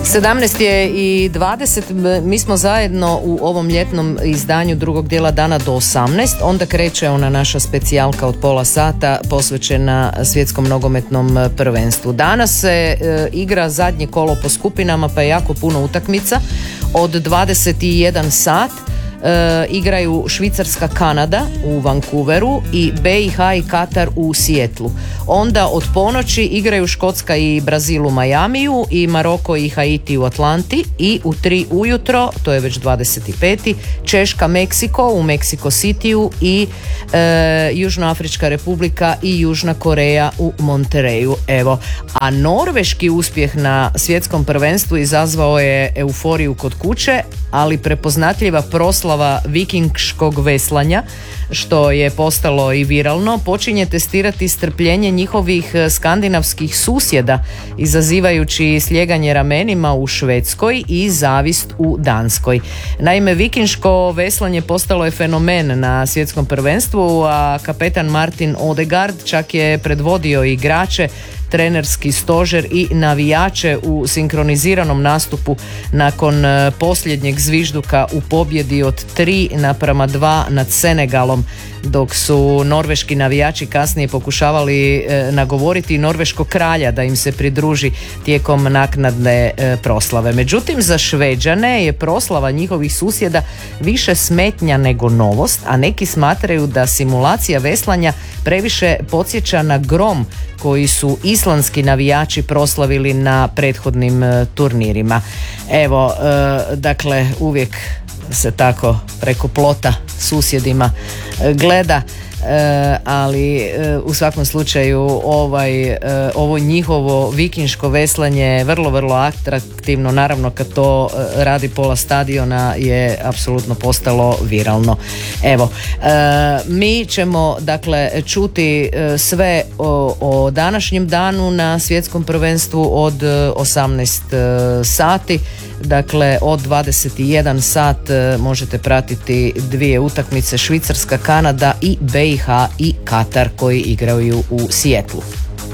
17:20, mi smo zajedno u ovom ljetnom izdanju drugog dijela Dana do 18, onda kreće ona naša specijalka od pola sata posvećena svjetskom nogometnom prvenstvu. Danas se igra zadnje kolo po skupinama, pa je jako puno utakmica. Od 21 sat igraju Švicarska Kanada u Vancouveru i BiH i Katar u Sijetlu. Onda od ponoći igraju Škotska i Brazil u Majamiju i Maroko i Haiti u Atlanti i u 3 ujutro, to je već 25. Češka Meksiko u Meksiko Cityu i Južnoafrička Republika i Južna Koreja u Monterreyu. Evo, a norveški uspjeh na svjetskom prvenstvu izazvao je euforiju kod kuće, ali prepoznatljiva proslava vikingškog veslanja, što je postalo i viralno, počinje testirati strpljenje njihovih skandinavskih susjeda, izazivajući slijeganje ramenima u Švedskoj i zavist u Danskoj. Naime, vikinško veslanje postalo je fenomen na svjetskom prvenstvu, a kapetan Martin Odegaard čak je predvodio igrače, trenerski stožer i navijače u sinkroniziranom nastupu nakon posljednjeg zvižduka u pobjedi od 3:2 nad Senegalom, dok su norveški navijači kasnije pokušavali nagovoriti norveškog kralja da im se pridruži tijekom naknadne proslave. Međutim, za Šveđane je proslava njihovih susjeda više smetnja nego novost, a neki smatraju da simulacija veslanja previše podsjeća na grom koji su islandski navijači proslavili na prethodnim turnirima. Evo, dakle, uvijek se tako preko plota susjedima gleda, ali u svakom slučaju ovo njihovo vikinško veslanje je vrlo, vrlo atraktivno. Naravno, kad to radi pola stadiona je apsolutno postalo viralno. Evo, mi ćemo dakle čuti sve o današnjem danu na svjetskom prvenstvu od 18 sati. Dakle, od 21 sat možete pratiti dvije utakmice, Švicarska Kanada i BiH i Katar koji igraju u Sijetlu.